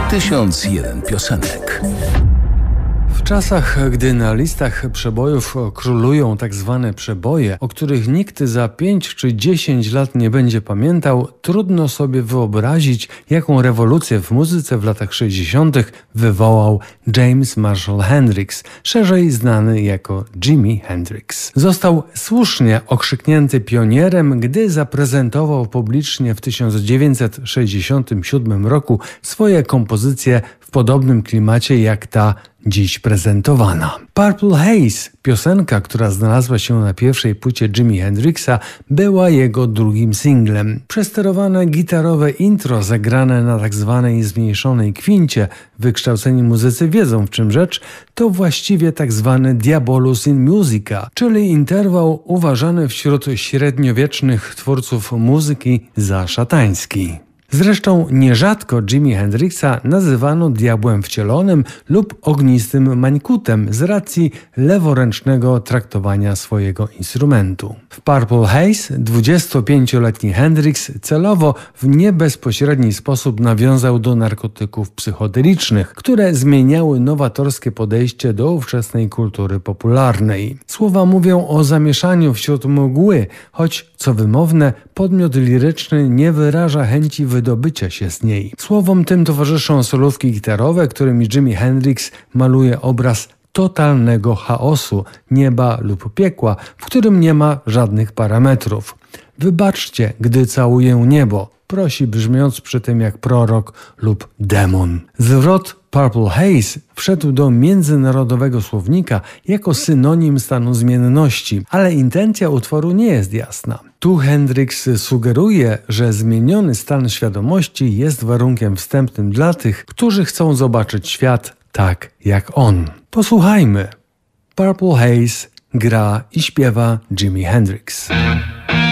1001 piosenek. W czasach, gdy na listach przebojów królują tak zwane przeboje, o których nikt za 5 czy 10 lat nie będzie pamiętał, trudno sobie wyobrazić, jaką rewolucję w muzyce w latach 60. wywołał James Marshall Hendrix, szerzej znany jako Jimi Hendrix. Został słusznie okrzyknięty pionierem, gdy zaprezentował publicznie w 1967 roku swoje kompozycje w podobnym klimacie jak ta dziś prezentowana. Purple Haze, piosenka, która znalazła się na pierwszej płycie Jimi Hendrixa, była jego drugim singlem. Przesterowane gitarowe intro zagrane na tzw. zmniejszonej kwincie, wykształceni muzycy wiedzą, w czym rzecz, to właściwie tzw. diabolus in musica, czyli interwał uważany wśród średniowiecznych twórców muzyki za szatański. Zresztą nierzadko Jimi Hendrixa nazywano diabłem wcielonym lub ognistym mańkutem z racji leworęcznego traktowania swojego instrumentu. W Purple Haze 25-letni Hendrix celowo w niebezpośredni sposób nawiązał do narkotyków psychodelicznych, które zmieniały nowatorskie podejście do ówczesnej kultury popularnej. Słowa mówią o zamieszaniu wśród mgły, choć, co wymowne, podmiot liryczny nie wyraża chęci wydobycia się z niej. Słowom tym towarzyszą solówki gitarowe, którymi Jimi Hendrix maluje obraz totalnego chaosu, nieba lub piekła, w którym nie ma żadnych parametrów. Wybaczcie, gdy całuję niebo, prosi, brzmiąc przy tym jak prorok lub demon. Zwrot Purple Haze wszedł do międzynarodowego słownika jako synonim stanu zmienności, ale intencja utworu nie jest jasna. Tu Hendrix sugeruje, że zmieniony stan świadomości jest warunkiem wstępnym dla tych, którzy chcą zobaczyć świat tak jak on. Posłuchajmy. Purple Haze gra i śpiewa Jimi Hendrix.